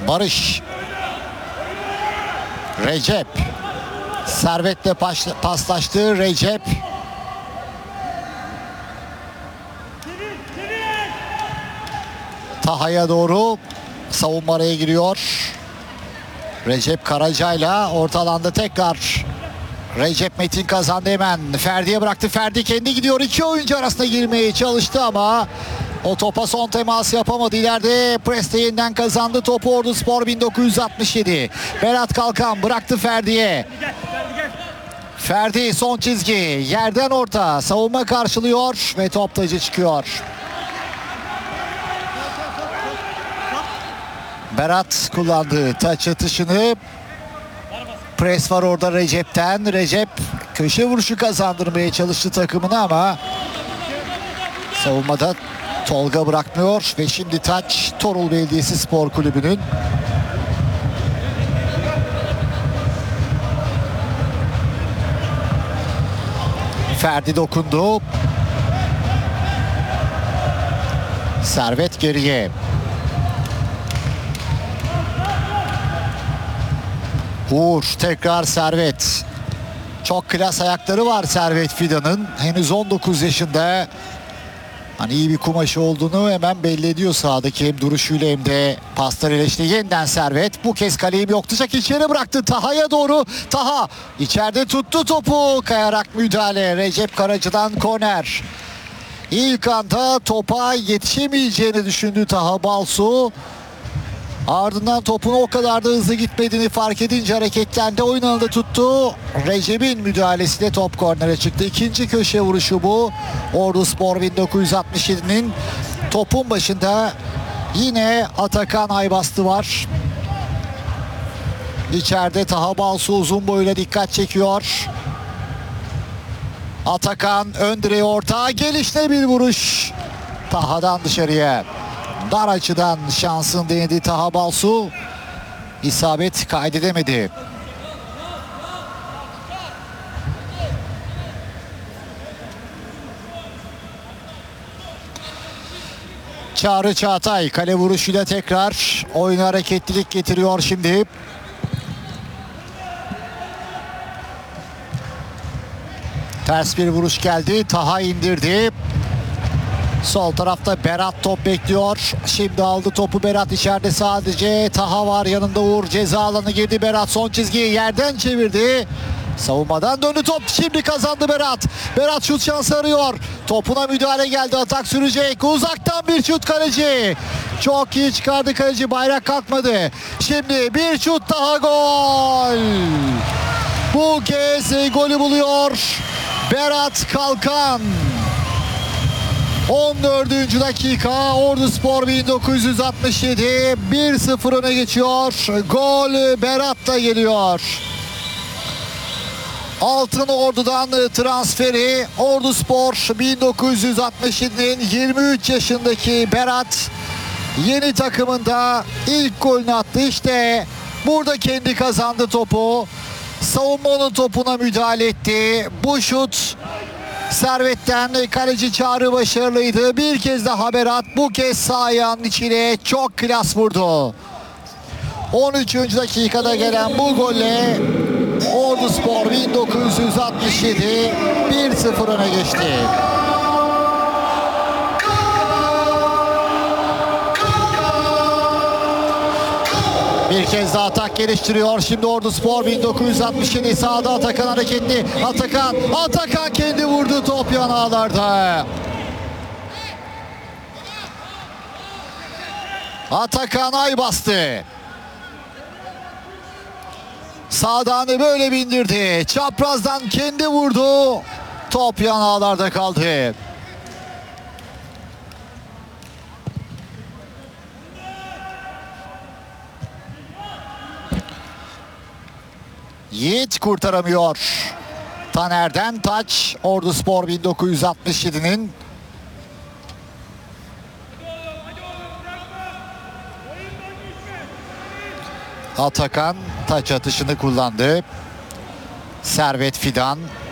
Barış. Recep. Servet'le paslaştı Recep. Taha'ya doğru savunma araya giriyor. Recep Karaca'yla orta alanda tekrar Recep Metin kazandı hemen. Ferdi'ye bıraktı. Ferdi kendi gidiyor. İki oyuncu arasında girmeye çalıştı ama o topa son temas yapamadı. İleride preste yeniden kazandı topu Orduspor 1967. Berat Kalkan bıraktı Ferdi'ye. Ferdi son çizgi. Yerden orta. Savunma karşılıyor ve top tacı çıkıyor. Berat kullandığı taç atışını. Pres var orada Recep'ten. Recep köşe vuruşu kazandırmaya çalıştı takımını ama savunmada Tolga bırakmıyor ve şimdi taç Torul Belediyesi Spor Kulübü'nün. Ferdi dokundu. Servet geriye. Uğur tekrar Servet. Çok klas ayakları var Servet Fidan'ın. Henüz 19 yaşında. Hani iyi bir kumaşı olduğunu hemen belli ediyor sahadaki hem duruşuyla hem de paslarıyla. İşte yeniden Servet. Bu kez kaleyi yoktacak, içeri bıraktı Taha'ya doğru. Taha içeride tuttu topu. Kayarak müdahale. Recep Karaca'dan korner. İlk anda topa yetişemeyeceğini düşündü Taha Balsu. Ardından topun o kadar da hızlı gitmediğini fark edince hareketlendi. Oyun alanında tuttu. Recep'in müdahalesiyle top kornere çıktı. İkinci köşe vuruşu bu. Orduspor 1967'nin topun başında yine Atakan Aybastı var. İçeride Taha Balsu uzun boyuyla dikkat çekiyor. Atakan ön direğe orta. Gelişte bir vuruş. Taha'dan dışarıya. Dar açıdan şansın denedi Taha Balsu. İsabet kaydedemedi. Çağrı Çağatay kale vuruşuyla tekrar oyuna hareketlilik getiriyor şimdi. Ters bir vuruş geldi. Taha indirdi. Sol tarafta Berat top bekliyor. Şimdi aldı topu Berat, içeride sadece Taha var, yanında Uğur. Ceza alanı girdi Berat, son çizgiyi yerden çevirdi. Savunmadan döndü top, şimdi kazandı Berat. Berat şut şansı arıyor. Topuna müdahale geldi, atak sürecek. Uzaktan bir şut kaleci. Çok iyi çıkardı kaleci, bayrak kalkmadı. Şimdi bir şut daha, gol. Bu kez golü buluyor Berat Kalkan. 14. dakika, Orduspor 1967 1-0 öne geçiyor. Gol Berat'ta geliyor. Altın Ordu'dan transferi Orduspor 1967'nin 23 yaşındaki Berat yeni takımında ilk golünü attı. İşte burada kendi kazandı topu. Savunmanın topuna müdahale etti. Bu şut Servet'ten, kaleci Çağrı başarılıydı. Bir kez daha Berat, bu kez sağ ayağının içine çok klas vurdu. 13. dakikada gelen bu golle Orduspor 1967 1-0 öne geçti. Bir kez daha atak geliştiriyor. Şimdi Orduspor 1967 sahada Atakan hareketli. Atakan kendi vurdu, top yan ağlarda. Atakan Aybastı. Sağdan böyle bindirdi. Çaprazdan kendi vurdu. Top yan ağlarda kaldı. Yiğit kurtaramıyor. Taner'den taç Orduspor 1967'nin. Atakan taç atışını kullandı. Servet Fidan